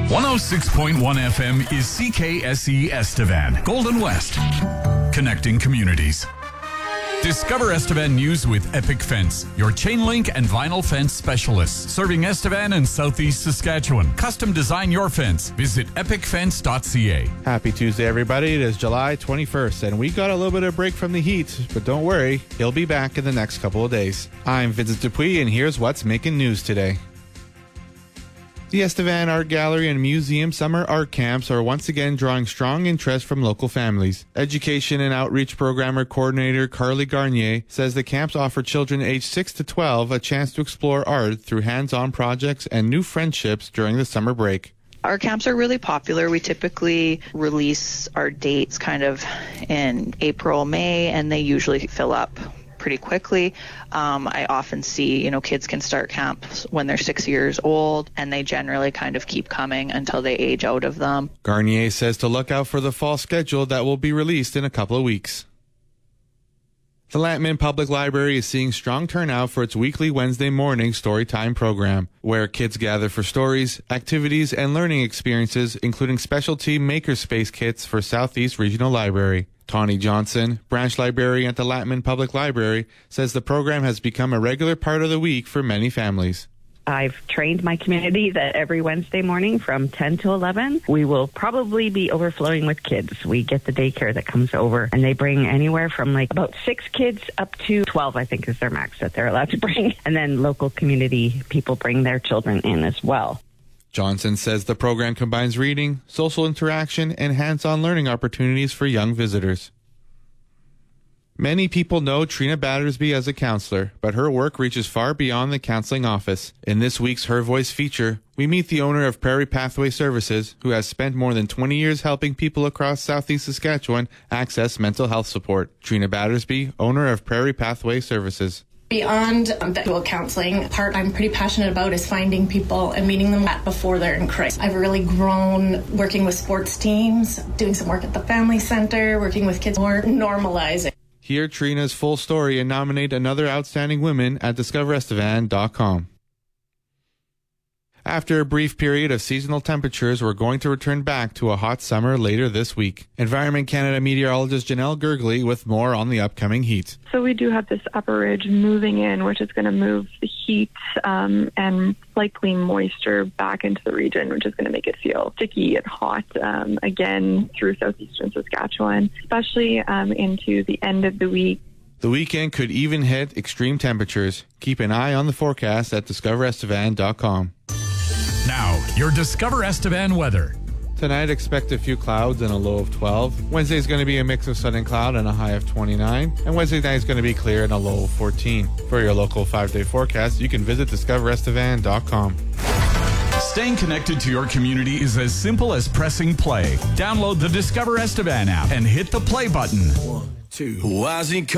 106.1 FM is CKSE Estevan, Golden West, connecting communities. Discover Estevan news with Epic Fence, your chain link and vinyl fence specialists, serving Estevan and Southeast Saskatchewan. Custom design your fence. Visit epicfence.ca. Happy Tuesday, everybody. It is July 21st, and we got a little bit of break from the heat, but don't worry, he'll be back in the next couple of days. I'm Vincent Dupuis, and here's what's making news today. The Estevan Art Gallery and Museum Summer Art Camps are once again drawing strong interest from local families. Education and Outreach Programmer Coordinator Carly Garnier says the camps offer children aged 6 to 12 a chance to explore art through hands-on projects and new friendships during the summer break. Our camps are really popular. We typically release our dates kind of in April, May, and they usually fill up pretty quickly. I often see, kids can start camps when they're 6 years old, and they generally kind of keep coming until they age out of them. Garnier says to look out for the fall schedule that will be released in a couple of weeks. The Lantman Public Library is seeing strong turnout for its weekly Wednesday morning Storytime program, where kids gather for stories, activities, and learning experiences, including specialty makerspace kits for Southeast Regional Library. Tawny Johnson, branch librarian at the Lantman Public Library, says the program has become a regular part of the week for many families. I've trained my community that every Wednesday morning from 10 to 11, we will probably be overflowing with kids. We get the daycare that comes over, and they bring anywhere from about 6 kids up to 12, I think is their max that they're allowed to bring. And then local community people bring their children in as well. Johnson says the program combines reading, social interaction, and hands-on learning opportunities for young visitors. Many people know Trina Battersby as a counselor, but her work reaches far beyond the counseling office. In this week's Her Voice feature, we meet the owner of Prairie Pathway Services, who has spent more than 20 years helping people across Southeast Saskatchewan access mental health support. Trina Battersby, owner of Prairie Pathway Services. Beyond the dual counseling part I'm pretty passionate about is finding people and meeting them before they're in crisis. I've really grown working with sports teams, doing some work at the family center, working with kids, more normalizing. Hear Trina's full story and nominate another outstanding woman at discoverestevan.com. After a brief period of seasonal temperatures, we're going to return back to a hot summer later this week. Environment Canada meteorologist Janelle Gergley with more on the upcoming heat. So we do have this upper ridge moving in, which is going to move the heat and likely moisture back into the region, which is going to make it feel sticky and hot again through southeastern Saskatchewan, especially into the end of the week. The weekend could even hit extreme temperatures. Keep an eye on the forecast at discoverestevan.com. Now, your Discover Estevan weather. Tonight, expect a few clouds and a low of 12. Wednesday is going to be a mix of sun and cloud and a high of 29. And Wednesday night is going to be clear and a low of 14. For your local 5-day forecast, you can visit discoverestevan.com. Staying connected to your community is as simple as pressing play. Download the Discover Estevan app and hit the play button. 1, 2.